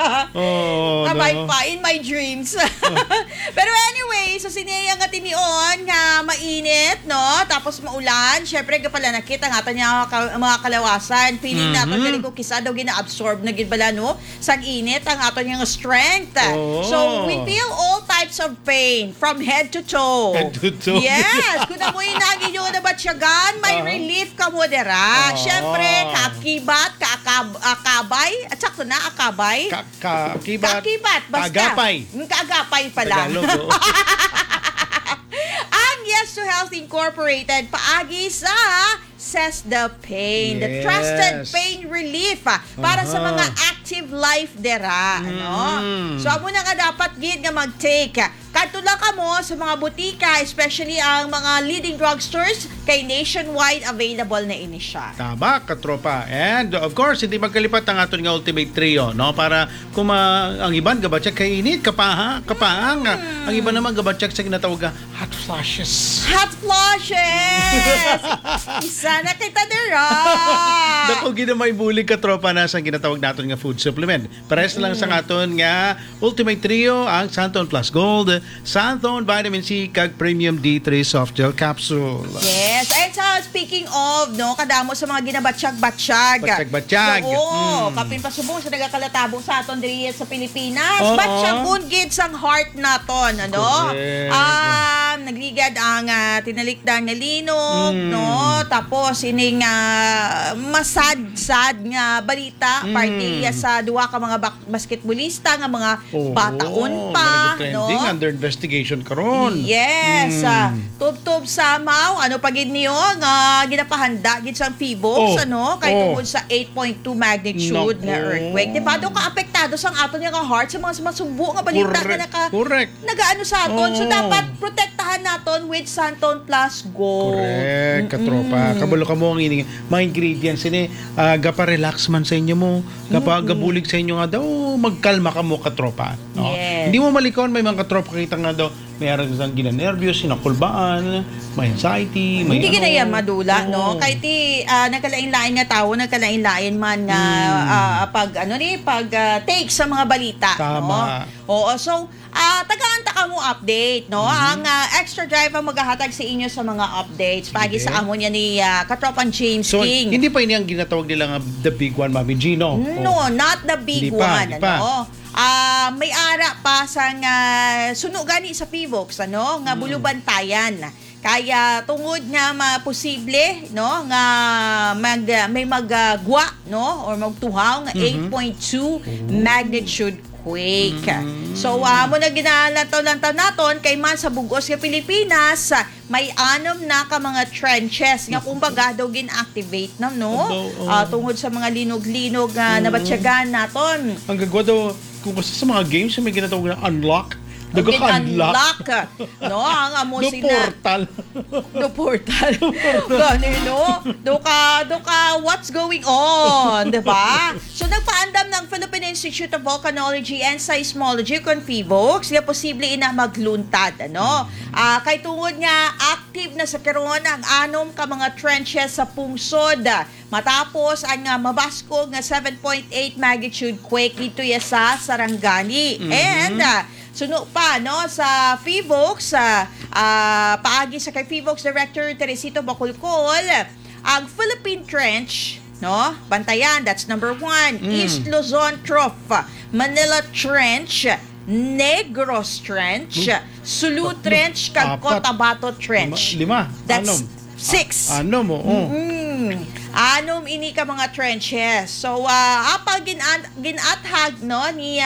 Abay no. pa, in my dreams. Pero anyway, so siniyang nga tinion nga mainit, no? Tapos maulan. Syempre, kapala nakita nga niya mga kalawasan. Feeling natin galing ko kisa daw gina-absorb na gidbala, no? Sang init ang ato niyang strength. So, we feel all types of pain from head to toe. Head to toe. Yes. Kung amoy nagin yung nabatsyagan, may relief ka mo dera. Syempre, kakibat, akabay, at sakto na, akabay. Kakibat. Basta. Kaagapay. Kaagapay pala. Tagalog, Ang Yes to Health Incorporated, paagi sa Says the Pain, the Yes. trusted pain relief para sa mga active life dera. So, amo na nga dapat gid nga mag-take. Katula ka mo sa mga butika, especially ang mga leading drugstores, kay nationwide available na ini siya. Tama, katropa. And of course, hindi magkalipat ang aton nga Ultimate Trio, no? Para kung ang iban gabatsak kay init, kapaang. Ang iba naman gabatsak sa ginatawag nga hot flashes. Hot flushes! Isa na kita dira! Dako ginamay bulig katropa na sa ginatawag naton nga food supplement. Pares lang sa aton nga Ultimate Trio, ang Santon Plus Gold, Santon Vitamin C, kag Premium D3 Soft Gel Capsule. Yes. And so, speaking of, no, kadamo sa mga ginabatsyag-batsyag. Batsyag-batsyag. Oo. Kapin pasubong sa nagakalatabong sa aton diri sa Pilipinas. Oo. Batsyag ungid sang heart naton, ano? Correct. Nagligad ang tinalikdan nga linog, no? Tapos ining masad-sad nga balita party sa duwa ka mga basketballista nga mga bataon pa, no? Under investigation karon. Yes. Tub-tub samaw, ano pa gid niyo nga ginapahanda gid sa PHIVOLCS, ano? Kay tungod sa 8.2 magnitude nga earthquake. Diba? Doon ka apektado sa aton nga heart sa mga masubo nga balita nga nagaano sa aton. So, dapat protektahan naton with Santon Plus Gold. Correct, katropa. Kabalo ka mo ang ining mga ingredients ini, gapa-relax man sa inyo mo, gabulig sa inyo nga daw, magkalma ka mo katropa. No? Yes. Hindi mo malikon, may mga katropa kita nga daw, may arang isang gina-nervyos, sinakulbaan, may anxiety, may hindi ginaya madula, no? Kahit nagkalain-lain nga tao, nagkalain-lain man nga pag take sa mga balita. Tama. No? Oo, so tagaan-ta ka mo update, no? Ang Extra Drive ang maghahatag sa inyo sa mga updates. Pagi sa amon niya ni Katropan James So, King. hindi pa ini ang ginatawag nila nga the big one, Mami Gino. No, not the big Hindi pa, one, hindi pa. ano? May ara pa sang suno gani sa PHIVOLCS, ano? Nga bulubantayan. Kaya tungod nga posible, no, nga may magwa, no, or magtuhaw nga 8.2 magnitude quake. So, mo na ginalataw-lantaw naton kay man sa bugos nga Pilipinas, may 6 na ka mga trenches nga kumbaga daw gin-activate na, no? Tungod sa mga linog-linog na nabatsyagan naton. Ang gagwa daw, kung kasi sa mga games, may ginatawag na unlock. Unlock. No, ang amo sina do portal. Ganino. Do ka what's going on, 'di ba? So nagpaandam ng Philippine Institute of Volcanology and Seismology kon PHIVOLCS nga posible ina magluntad, ano? Kay tungod nga active na sa karon ang 6 ka mga trenches sa pungsod matapos ang mabaskog nga 7.8 magnitude quake dito sa Sarangani. And suno pa, no, sa PHIVOLCS, paagi sa kay PHIVOLCS Director Teresito Bacolcol, ang Philippine Trench, no, bantayan, that's number 1, East Luzon Trough, Manila Trench, Negros Trench, Sulu Trench, kag Cotabato Trench. 5. That's 6. Ano mo? Anom ini ka mga trenches. So, apag ginathag, no, ni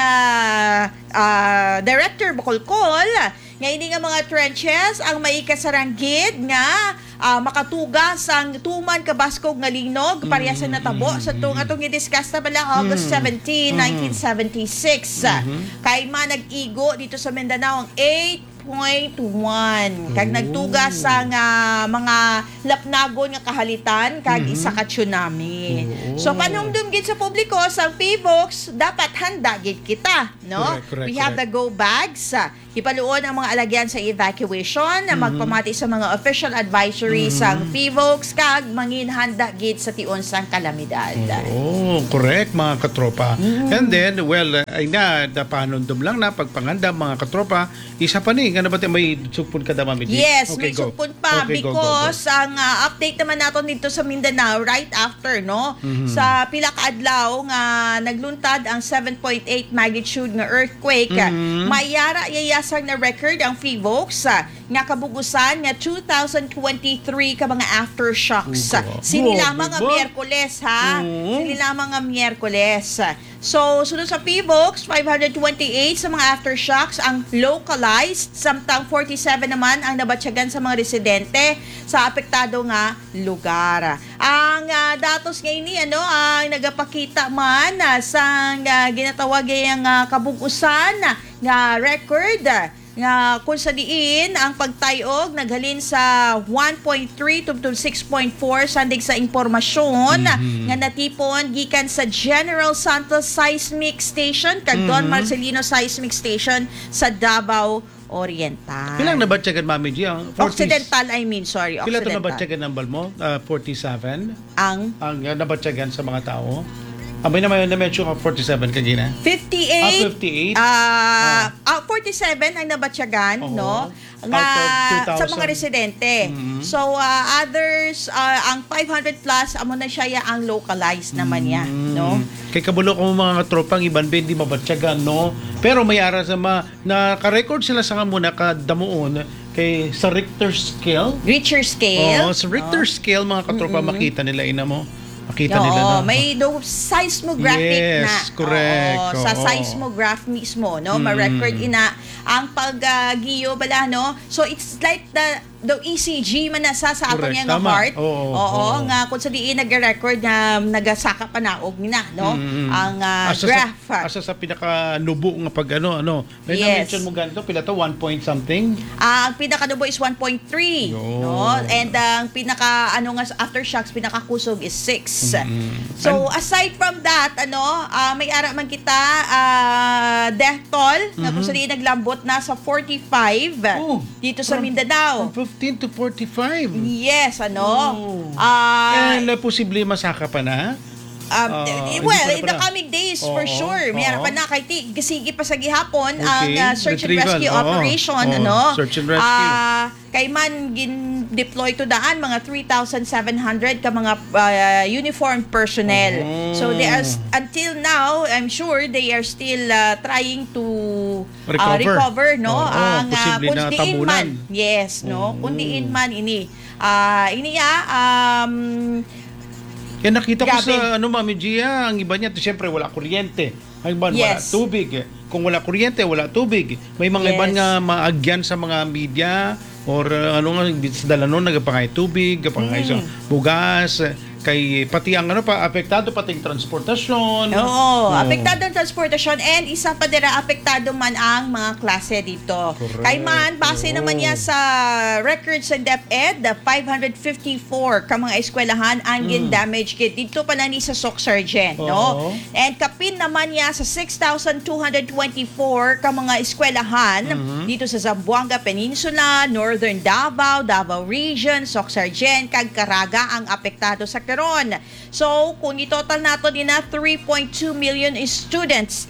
Director Bacolcol, nga ini nga mga trenches ang maikasaranggid nga makatugas ang tuman kabaskog nga linog pareha sa natabo sa atong i-discuss na bala August 17, 1976. Kay man nag-igo dito sa Mindanao ang 7.1 kag nagtugas sa nga mga lapnagon nga kahalitan kag isa ka tsunami. So panumdum gid sa publiko sa PHIVOLCS dapat handa gid kita, no? Correct, We have the go bags. Ipaluon ang mga alagyan sa evacuation, magpamati sa mga official advisory sa PHIVOLCS kag manginhanda gid sa tion sang kalamidad. Oh, correct mga katropa. And then, well, ay na, napanundom lang na pagpanganda mga katropa, isa pa ni, nga na ba may supon ka da, Mami G? Yes, Okay, may go. supon pa Okay, go. because ang update naman natin dito sa Mindanao right after, no? Sa pila ka adlaw nga nagluntad ang 7.8 magnitude nga earthquake. Mayara yayasar na record ang PHIVOLCS nga kabugusan nga 2023 ka mga aftershocks. Sini lamang ang Miyerkules, ha? Sini lamang ang Miyerkules. So, sunod sa PHIVOLCS, 528 sa mga aftershocks ang localized, samtang 47 naman ang nabatsyagan sa mga residente sa apektado nga lugar. Ang datos ngayon ni ang nagapakita man sa ginatawag yung kabugusan nga record nga kung sa diin ang pagtayog naghalin sa 1.3 tubtub 6.4 sandig sa impormasyon nga natipon gikan sa General Santos Seismic Station kag Don Marcelino Seismic Station sa Davao Oriental. Pilang nabatsyagan, Mami G? Ang 40s? Occidental, I mean, sorry. Pila ito Occidental. nabatsyagan ng Balmo? 47? Ang Ang nabatsyagan sa mga tao? May naman na-mention ka 47 kagina? 58. 58? 47 ang nabatsyagan, Oo. no? Out of 2,000. Sa mga residente. So, others, ang 500 plus, amo na siya ang localized naman niya, no? Kay kabulo ko mga tropang iban hindi mabatsyagan, no? Pero may ara sa naka-record sila sa nga muna kadamuon kay sa Richter scale. Richer scale. Sa Richter scale, mga katropa, makita nila ina mo. Makita nila na. May seismographic na. Yes, correct. Oo, sa seismograph mismo, no? Ma-record ina ang pag-giyo bala, no? So, it's like the ECG man nasa sa ato Correct, niya nga tama. heart. Oo. Nga kung sa diin nag-record na nagasaka pa naog na, no? Ang graph. Asa sa pinaka-nubo nga pag ano. May Yes. na-mention mo ganito, pila to 1 point something? Ang pinaka-nubo is 1.3, no? And ang nga aftershocks pinakakusog is 6. So aside from that, may ara man kita death toll na kung saan naglambot na sa 45 dito sa Mindanao. From 15 to 45. Yes, And posible masaka pa na? well, in the coming days, for sure. Mayroon pa na kay sige pa sa gihapon ang search and rescue operation, Search and rescue. Kay man gin-deploy to daan mga 3,700 ka mga uniformed personnel. So they are until now, I'm sure they are still trying to recover, no? Ang posible na kundiin tabunan. man. Yes, no? Kundiin man ini. Kaya nakita ko Grabe. sa Mami Gia, ang iba niya, siyempre wala kuryente. Ang iba wala Yes. tubig. Kung wala kuryente, wala tubig. May mga Yes. iba nga maagyan sa mga media or sa dalanon nagapangay tubig, kapangay sa bugas, kay pati ang apektado pating transportasyon. Apektado ang transportasyon and isa pa dira apektado man ang mga klase dito. Correct. Kay man base naman niya sa records sa DepEd, 554 ka mga eskwelahan ang gin-damage kit dito pa na ni sa SOC Sergeant, no? And kapin naman niya sa 6,224 ka mga eskwelahan dito sa Zamboanga Peninsula, Northern Davao, Davao Region, SOC Sergeant, kag Caraga ang apektado sa karon. So, kung itotal nato din na 3.2 million students,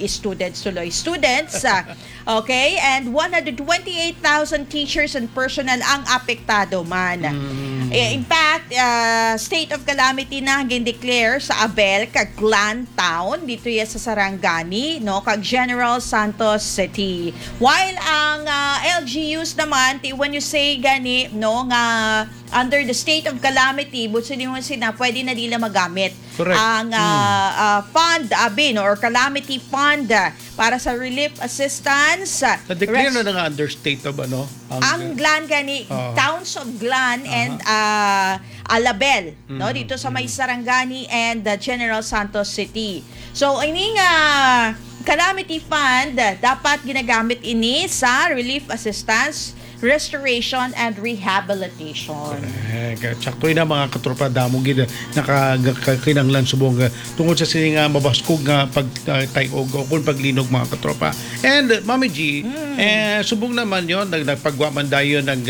okay, and 128,000 teachers and personnel ang apektado man. In fact, state of calamity na gin-declare sa Abel, kag Clan Town, dito yan sa Sarangani, no, kag General Santos City. While ang LGUs naman, when you say gani, no, nga under the state of calamity, but sila pwede na nila magamit. Correct. Ang fund, ABIN, or calamity fund para sa relief assistance. Na-declare na nga under state of Ang Glan gani, towns of Glan and Alabel, no, dito sa may Sarangani and General Santos City. So, ini nga calamity fund dapat ginagamit ini sa relief assistance, restoration and rehabilitation. Sakto na mga katropa damo gid nakakinanglan subong tungod sa sining mabaskog nga pagtayog o kung paglinog mga katropa. And Mami G, subong naman yon nagpagwa man dayon ng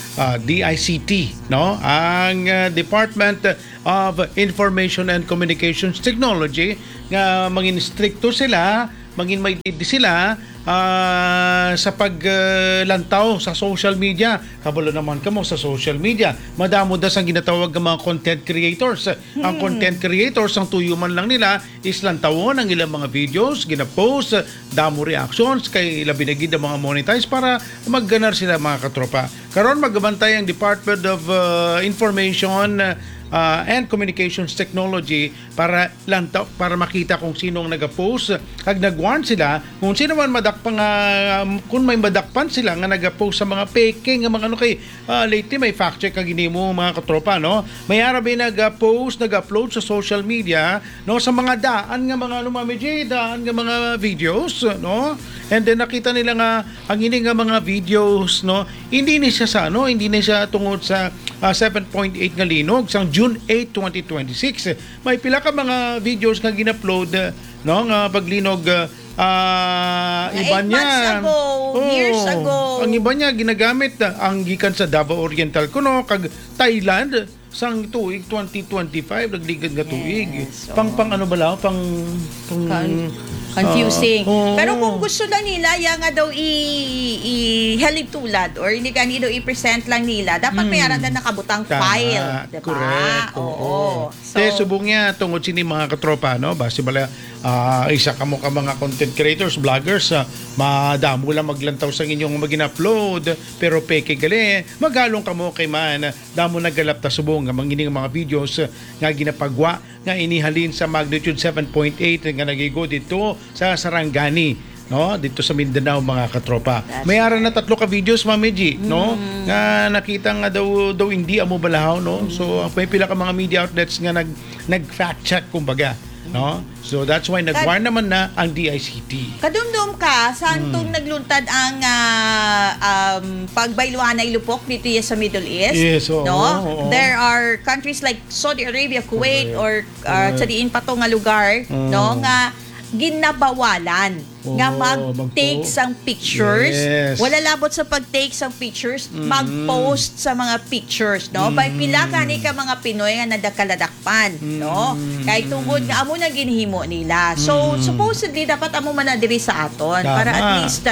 DICT, no? Ang Department of Information and Communications Technology nga mangin stricto sila, mangin may sila sa paglantaw sa social media. Kabalo naman kamo sa social media. Madamo das ang ginatawag ng mga content creators. Ang content creators, ang tuyo man lang nila is lantawon ang ilang mga videos, gina-post, damo reactions, kay labi na gid ang mga monetize para magganar sila mga katropa. Karon magabantay ang Department of Information and Communications Technology para lantaw, para makita kung sino ang nag-post, kag nag-warn sila kung sino man madakpan kung may madakpan sila nga nag-post sa mga fake nga mga ano kay lately may fact check kag mo mga katropa, no? May arabi nag-post, nag-upload sa social media, no, sa mga daan nga mga ano daan nga mga videos, no? And then nakita nila nga ang ini nga mga videos, no, hindi ni siya sa ano, hindi ni siya tungod sa 7.8 nga linog sang June 8, 2026. May pila ka mga videos nga gin-upload, no, nga paglinog iba niya years ago. Ang iba niya ginagamit ang gikan sa Davao Oriental kuno kag Thailand sang tuig 2025 nagligad nga tuig. Pang ano bala pang confusing. Pero kung gusto lang nila, yan nga daw i-helip tulad or hindi ka daw i-present lang nila, dapat may aran na nakabutang file. Diba? Correct. Oo. So, subong niya tungod sini mga katropa, no? Base bala, isa ka mo ka mga content creators, vloggers, madamo lang maglantaw sa inyong magin-upload, pero peke gali, magalong ka mo kay man, damo nagalap ta subong nga mangining mga videos nga ginapagwa nga inihalin sa magnitude 7.8 nga nagigo dito sa Sarangani, no, dito sa Mindanao mga katropa. May ara na 3 ka videos Mami G, no, nga nakita nga daw hindi amo balahaw, no. So may pila ka mga media outlets nga nag fact check kumbaga, no. So that's why nag-warn naman na ang DICT. Kadumdum ka santong nagluntad ang pagbayluhan ay lupok dito sa Middle East. Yes, no? There are countries like Saudi Arabia, Kuwait, or sa diin pa to nga lugar, no, nga ginabawalan nga mag-take sang pictures. Yes. Wala labot sa pag-take sang pictures, mag-post sa mga pictures, no? By pila kani ka mga Pinoy nga nadakaladakpan, no? Kay tungod nga amo na ginhimo nila. So supposedly dapat amo man na diri sa aton para at least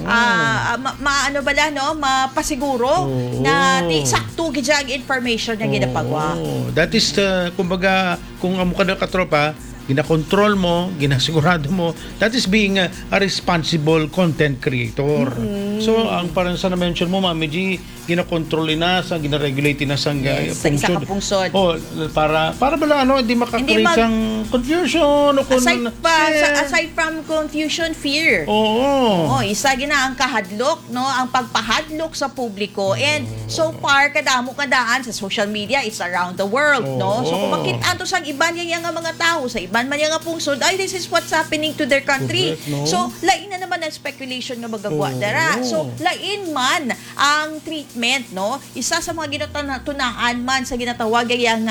maano bala, no, mapasiguro na di sakto gid ang information nga ginapagwa. That is kumbaga kung amo ka na katropa, gina-control mo, ginasigurado mo, that is being a responsible content creator. So, ang parang sa na-mention mo, Mami G, gina-control na, gina-regulate na sa sa isa ka pungsod. Para bala, hindi makakreate ang confusion. Aside from confusion, fear. Isa gina ang kahadlok, no? Ang pagpahadlok sa publiko. And so far, kadamo kadaan sa social media, it's around the world, no? So, kung makita to sa iban niya nga mga tao, sa iban man nga pungsod, ay, this is what's happening to their country. Correct, no? So, lain na naman ang speculation nga magagawa dara. So, lain man ang treatment, no? Isa sa mga ginatunahan man sa ginatawag yang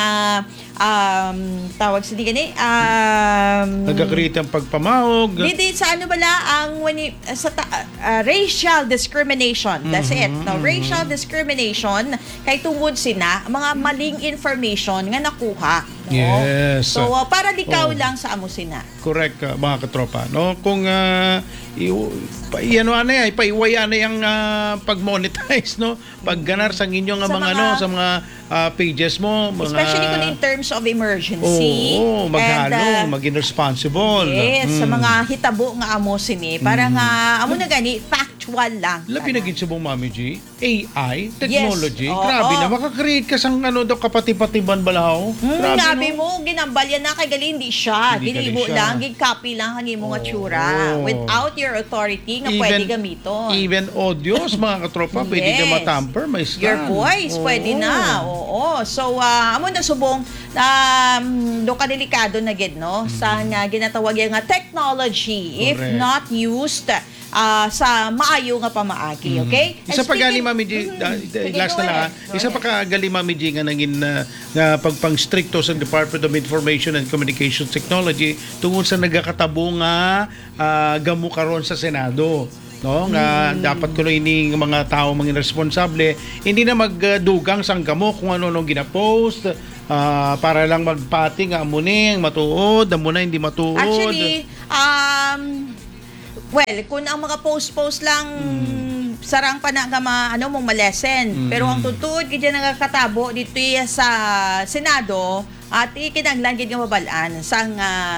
tawag sa digani nagka-create ang pagpamahog. Dito sa ano bala ang racial discrimination. That's it. No, racial discrimination kay tungod sina mga maling information nga nakuha. No? Yes. So para likaw lang sa amo sina. Correct mga katropa, no? Kung paiwaya na yung pag-monetize, no? Pagganar sa inyong sa mga pages mo, mga, especially kung in terms of emergency. maghalo, maging responsible. Yes, sa mga hitabo nga amo sini para nga amo na gani factual lang. Labi na gid subong Mami G. AI, technology. Yes. Grabe na, makakreate ka sang kapati-patiban balaw. Grabe, Grabe no? mo, ginambal yan na kay gali, hindi siya. Hindi Dili mo gali siya. lang, gig-copy lang ang imong tsura. Without your authority nga pwede gamiton. Even audios, mga katropa, pwede na matamper, may scan. Your voice, pwede na. Oo. So, amo na subong, do ka delikado na gid, no? Sa nga ginatawag yung technology, if Correct. not used sa maayo nga pamaagi, okay? Isa pa gali, Mami G, last na lang ha. Isa pa gali, Mami G, nga nangin na pagpang stricto sa Department of Information and Communications Technology tungkol sa nagakatabo nga gamo karon sa Senado. No, nga dapat kuno ini mga tao mga responsable hindi na magdugang sang gamo kung ano nung gina-post para lang magpati nga amo ning matuod, amo na hindi matuod. Actually, well, kung ang mga post-post lang sarang pa na nga mong malesen. Pero ang tutuod kaya nagkatabo dito sa Senado at ikinaglan gid nga mabalaan sang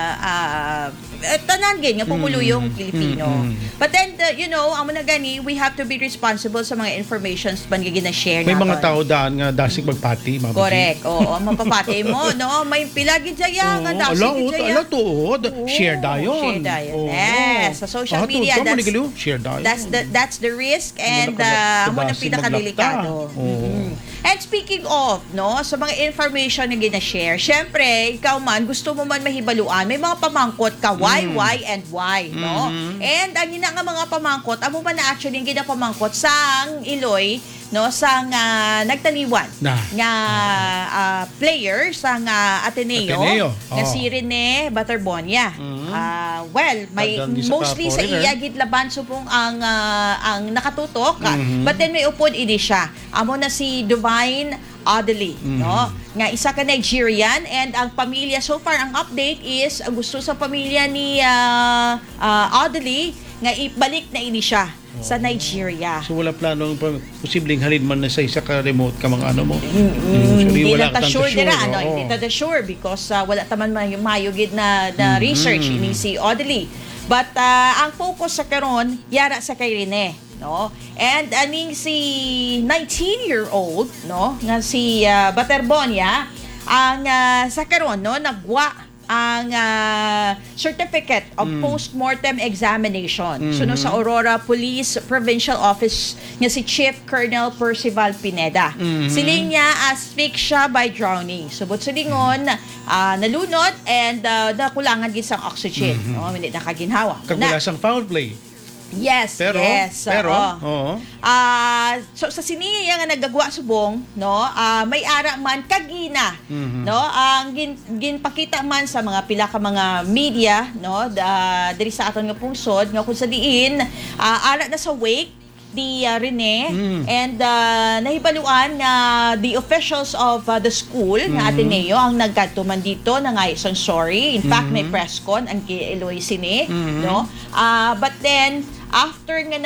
tanan gid nga pumuluyong Pilipino. But then amo na gani, we have to be responsible sa mga informations ban nga gina-share natin. May mga tao daan nga dasig magpati, Mami G. Correct. Oo, mapapatay mo, no? May pila gid jaya nga dasig gid jaya. Ala tuod, share dayon. Share dayon. Yes, sa social media share dayon. that's the risk and amo na pinakadelikado. And speaking of, no, sa mga information na gina-share, syempre, ikaw man, gusto mo man mahibaluan, may mga pamangkot ka, why, and why, no? And ang ina nga mga pamangkot, amo man na actually yung ginapamangkot sang Iloy, no, sang nagtaliwan nga player sang Ateneo nga si Rene Baterbonia. Well, may mostly sa iya gid laban subong ang nakatutok, but then may upod ini siya. Amo na si Divine Audley, no? Nga isa ka Nigerian and ang pamilya so far ang update is ang gusto sa pamilya ni Audley nga ibalik na ini siya sa Nigeria. So wala planong posibleng halin man na sa isa ka remote ka mga ano mo. Hindi na ta sure dira, ano, hindi ta sure because wala taman mayugid na research ini si Audley. But ang focus sa karon yara sa kay Rene, no? And aning si 19-year-old, no, nga si Baterbonia ang sa karon, no, nagwa ang certificate of post-mortem examination. Suno sa Aurora Police Provincial Office nga si Chief Colonel Percival Pineda. Siling niya asphyxia by drowning. Subot silingon, nalunod and nakulangan gid sang oxygen. No, hindi nakaginhawa. Kagulasang foul play. Yes, pero, yes. oo. So sa siniya nga nagagwa subong, no, may ara man kagina, no, ang ginpakita man sa mga pila ka mga media, no, diri sa aton nga pungsod nga kung sa diin ara na sa wake di Rene and nahibaluan nga the officials of the school nga Ateneo ang nagkatuman dito na nga isang sorry. In fact, may press con ang Eloy Sine, no? But then after nga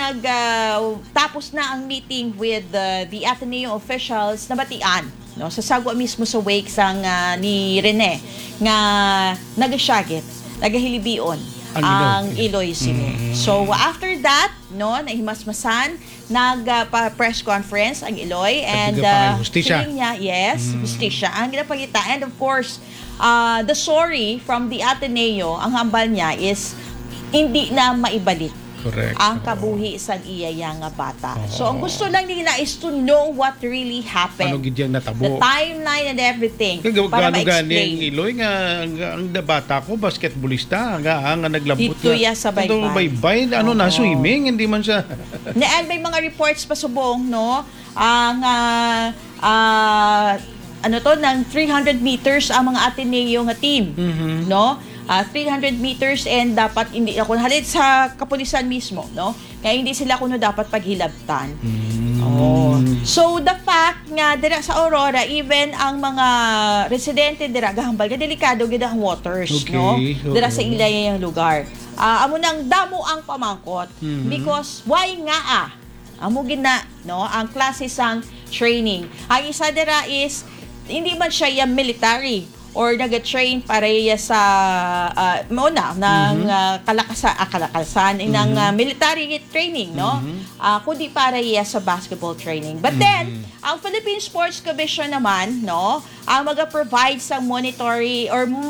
tapos na ang meeting with the Ateneo officials, nabatian, no, sa sagwa mismo sa wake sang ni Rene nga nagasyagit, nagahilibion ang Eloy Sine. So after that, no, nahimasmasan, nagpa-press conference ang Eloy and feeling niya, yes, justisya ang ginapagita. And of course, the sorry from the Ateneo, ang hambal niya is hindi na maibalik. Correct. Ang kabuhi sa iya nga bata. So, ang gusto lang nila is to know what really happened. Ano gidyang natabo. The timeline and everything. Para ma-explain. Iloy nga, ang bata ko, basketballista, ang naglambot dito ya sa baybay. Ano na, swimming, hindi man siya. And may mga reports pa subong, no? Ang ng 300 meters ang mga Ateneo nga team, no? 300 meters and dapat hindi ako halid sa kapulisan mismo, no? Kaya hindi sila kuno dapat paghilabtan. So the fact nga dira sa Aurora, even ang mga residente dira gahambal nga delikado gid ang waters, no? Dira sa ilay yang lugar. Amo nang damo ang pamangkot because why nga amo gina, no, ang klase sang training. Ang isa dira is hindi man siya yung military or nag-train pareya sa muna ng kalakasan ng military training, no? Kundi pareya sa basketball training. But then, ang Philippine Sports Commission naman, no, mag-provide sa monetary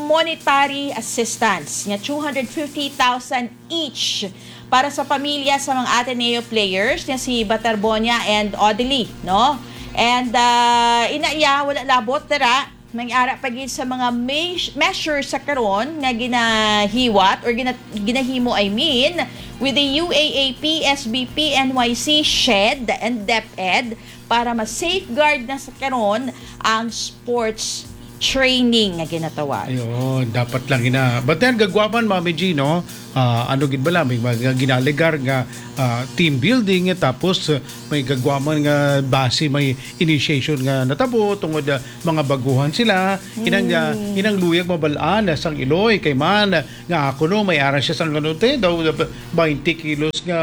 assistance nga 250,000 each para sa pamilya sa mga Ateneo players na si Batarbonia and Odili, no? And inaya wala labot tara may-ara pagid sa mga measures sa karon nga ginahiwat or ginahimo with the UAAP, SBP, NYC, SHED and DepEd para ma-safeguard na sa karon ang sports training nga ginatawag. Ayun, dapat lang But then, gagwaman, Mami G, no? Ano gid bala may mga ginaligar nga team building tapos may gagwaman nga base may initiation nga natabo tungod mga baguhan sila inang luyag mabalaan sang Iloy kay man nga ako no may ara siya sang kanote daw 20 kilos nga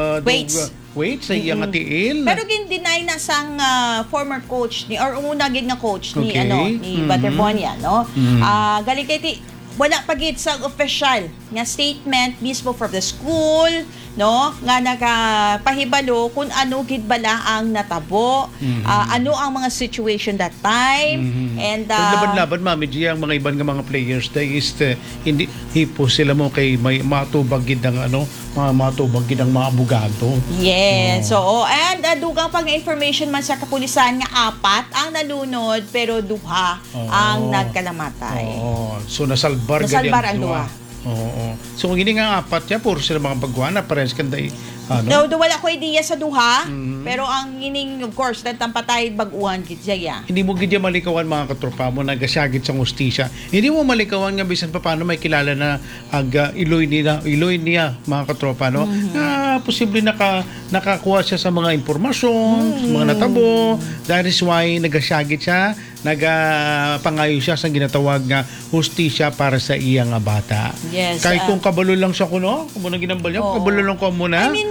weights sa iyang tiil. Pero gin-deny na sang former coach ni or una gid nga coach ni ni Baterbonia, no? Galing kay wala pagid sa official nga statement mismo from the school, no, nga nagapahibalo kung ano gid bala ang natabo, ano ang mga situation that time, and laban-laban Mami G ang mga ibang nga mga players dahil hindi hipo sila mo kay may matubag gid ang matubag gid ang mga abogado. Yes. So and dugang pang information man sa kapulisan nga 4 ang nalunod pero 2 ang nagkalamatay. So nasalbar ang 2. So kung hindi nga 4 niya, puro sila mga bagwana, parehas kanday. Wala ko idea sa duha, pero ang ining, of course, tampatay baguhan gidya. Hindi mo gidya malikawan mga katropa mo, nagasyagit sa hustisya. Hindi mo malikawan nga bisan pa paano may kilala na Iloy niya mga katropa, no? Posible nakakuha siya sa mga impormasyon, sa mga natabo. That is why nagasyagit siya, nagapangayo siya sa ginatawag nga hustisya para sa iyang bata. Yes. Kahit kung kabalo lang siya kuno, kung muna ginambal niya, kabalo lang ko muna. I mean,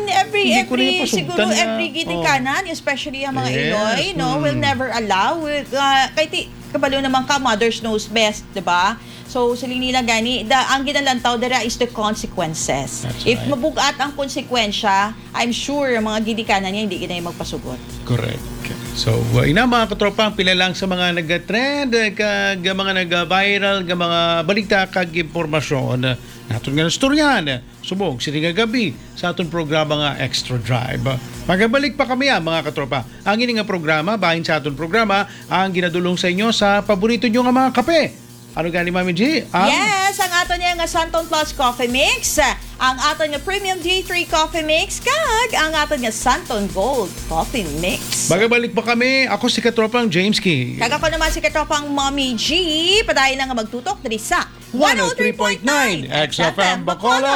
every gitikanan, especially ang mga Iloy, will never allow. Kahit kabalo naman ka, mothers knows best, diba? So, siling nila gani, ang ginalantaw dara is the consequences. If mabugat ang konsekwensya, I'm sure ang mga gidikanan niya hindi gina magpasugot. Correct. So, mga katropa, pila lang sa mga nag-trend, mga nag-viral, mga balita, impormasyon. Naton nga storyan. Subog, sini nga gabi sa aton programa nga Extra Drive. Magabalik pa kami mga katropa. Ang ini nga programa, bahin sa aton programa, ang ginadulong sa inyo sa paborito nyo nga mga kape. Ano gani, Mami G? Yes, ang ato niya nga Santon Plus Coffee Mix, ang ato niya Premium D3 Coffee Mix, kag ang ato niya Santon Gold Coffee Mix. Magabalik pa kami. Ako si Katropang James Key. Kag ako naman si Katropang Mommy G. Padayon lang nga magtutok diri sa 103.9 XFM Bacolod.